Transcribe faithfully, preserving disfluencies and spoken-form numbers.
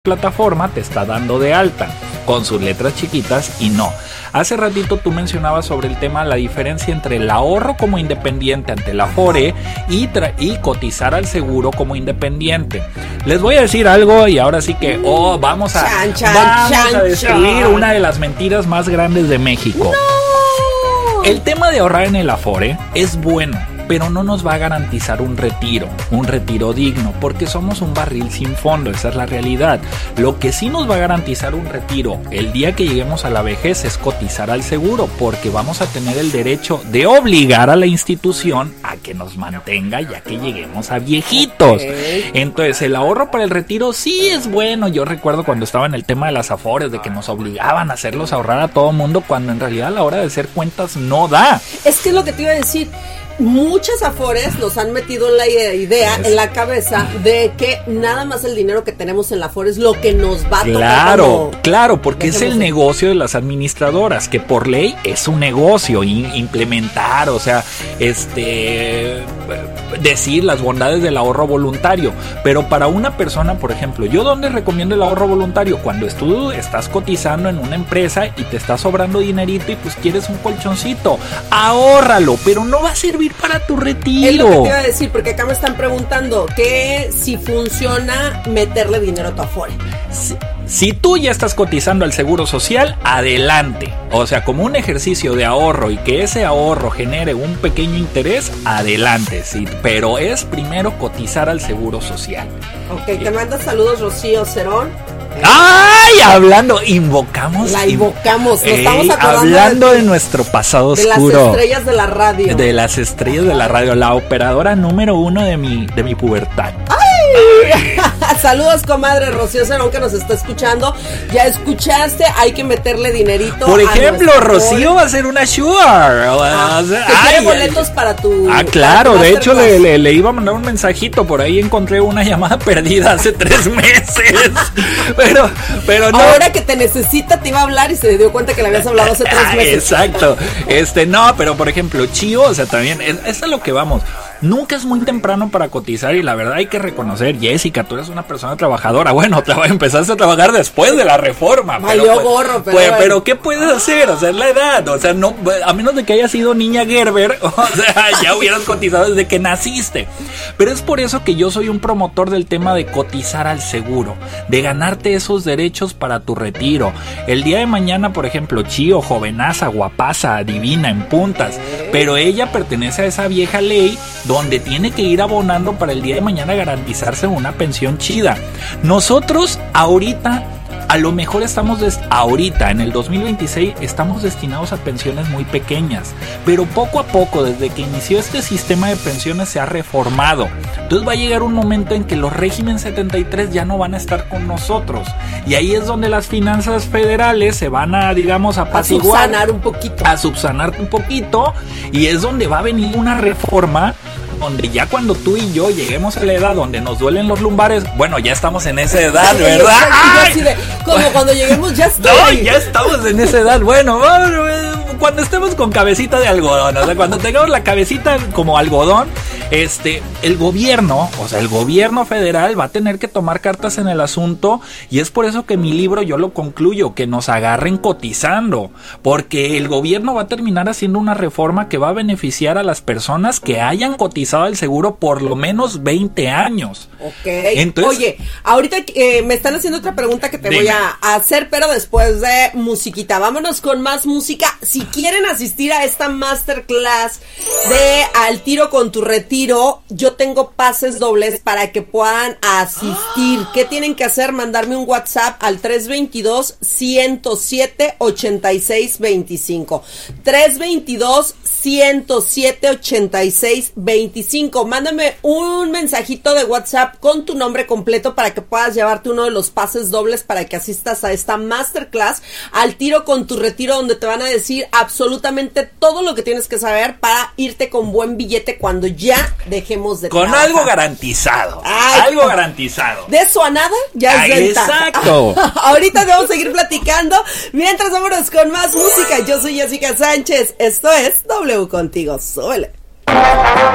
plataforma te está dando de alta con sus letras chiquitas y no. Hace ratito tú mencionabas sobre el tema, la diferencia entre el ahorro como independiente ante la Afore y, tra- y cotizar al seguro como independiente. Les voy a decir algo y ahora sí que oh, vamos a, chan, chan, vamos chan, a destruir chan. una de las mentiras más grandes de México. No. El tema de ahorrar en el Afore es bueno, pero no nos va a garantizar un retiro, un retiro digno, porque somos un barril sin fondo, esa es la realidad. Lo que sí nos va a garantizar un retiro el día que lleguemos a la vejez es cotizar al seguro, porque vamos a tener el derecho de obligar a la institución a que nos mantenga ya que lleguemos a viejitos. Okay. Entonces el ahorro para el retiro sí es bueno. Yo recuerdo cuando estaba en el tema de las Afores, de que nos obligaban a hacerlos ahorrar a todo mundo, cuando en realidad a la hora de hacer cuentas no da. Es que es lo que te iba a decir. Muchas Afores nos han metido en la idea, en la cabeza, de que nada más el dinero que tenemos en la Afore es lo que nos va a tocar. Claro, claro, porque es el ir. negocio de las administradoras, que por ley es un negocio, in- implementar, o sea, este, decir las bondades del ahorro voluntario. Pero para una persona, por ejemplo, ¿yo dónde recomiendo el ahorro voluntario? Cuando tú estás cotizando en una empresa y te está sobrando dinerito y pues quieres un colchoncito, ahórralo, pero no va a servir para tu retiro. Es lo que te iba a decir, porque acá me están preguntando que si funciona meterle dinero a tu Afore. Si, si tú ya estás cotizando al Seguro Social, adelante. O sea, como un ejercicio de ahorro y que ese ahorro genere un pequeño interés, adelante. Sí, pero es primero cotizar al Seguro Social. Ok, te manda saludos Rocío Cerón. ¡Ay! Hablando, invocamos. La invocamos, nos Ey, estamos acordando hablando de, de, nuestro pasado de oscuro. las estrellas de la radio. De las estrellas de la radio, la operadora número uno de mi, de mi pubertad. Saludos, comadre Rocío Cerón, que nos está escuchando. Ya escuchaste, hay que meterle dinerito. Por a ejemplo, Rocío Afore. va a hacer una sugar. Ah, O sea, que quiere ay, boletos para tu. Ah, claro, para tu de hecho le, masterclass. le, le iba a mandar un mensajito, por ahí encontré una llamada perdida hace tres meses. Pero, pero no. Ahora que te necesita, te iba a hablar y se dio cuenta que le habías hablado hace tres Ah, meses. exacto. Este, no, pero por ejemplo, Chío, o sea, también, es, es a lo que vamos. Nunca es muy temprano para cotizar y la verdad hay que reconocer, Jessica, tú eres una persona trabajadora. Bueno, traba, empezaste a trabajar después de la reforma. Valió pero, pues, gorro, pero pues, bueno. pero ¿qué puedes hacer? O sea, es la edad. O sea, no, a menos de que hayas sido niña Gerber, o sea, ya hubieras cotizado desde que naciste. Pero es por eso que yo soy un promotor del tema de cotizar al seguro, de ganarte esos derechos para tu retiro. El día de mañana, por ejemplo, Chío, jovenaza, guapaza, divina, en puntas, pero ella pertenece a esa vieja ley donde tiene que ir abonando para el día de mañana garantizarse una pensión chida. Nosotros ahorita a lo mejor estamos des- ahorita en el dos mil veintiséis estamos destinados a pensiones muy pequeñas, pero poco a poco desde que inició este sistema de pensiones se ha reformado. Entonces va a llegar un momento en que los régimen setenta y tres ya no van a estar con nosotros y ahí es donde las finanzas federales se van a, digamos, A apaciguar, subsanar un poquito. a subsanar un poquito, y es donde va a venir una reforma donde ya cuando tú y yo lleguemos a la edad donde nos duelen los lumbares, bueno, ya estamos en esa edad, ¿verdad? Yo ¡Ay! así de, como cuando lleguemos ya estoy. No, ya estamos en esa edad. Bueno, bueno, cuando estemos con cabecita de algodón, o sea, cuando tengamos la cabecita como algodón, este, el gobierno, o sea, el gobierno federal va a tener que tomar cartas en el asunto, y es por eso que mi libro yo lo concluyo, que nos agarren cotizando, porque el gobierno va a terminar haciendo una reforma que va a beneficiar a las personas que hayan cotizado al seguro por lo menos veinte años. Ok. Entonces, oye, ahorita eh, me están haciendo otra pregunta que te dime. voy a hacer, pero después de musiquita. Vámonos con más música. Si quieren asistir a esta masterclass de Al Tiro con tu Retiro, yo tengo pases dobles para que puedan asistir. ¿Qué tienen que hacer? Mandarme un WhatsApp al tres veintidós, ciento siete, ochenta y seis veinticinco. tres veintidós, ciento siete, ochenta y seis veinticinco. Mándame un mensajito de WhatsApp con tu nombre completo para que puedas llevarte uno de los pases dobles para que asistas a esta masterclass Al Tiro con tu Retiro, donde te van a decir absolutamente todo lo que tienes que saber para irte con buen billete cuando ya dejemos de con trabajar. algo garantizado. Ay, algo garantizado. De eso a nada, ya Ay, es ventaja. exacto. Ahorita vamos a seguir platicando. Mientras vámonos con más música. Yo soy Jessica Sánchez. Esto es W Contigo. Súbele.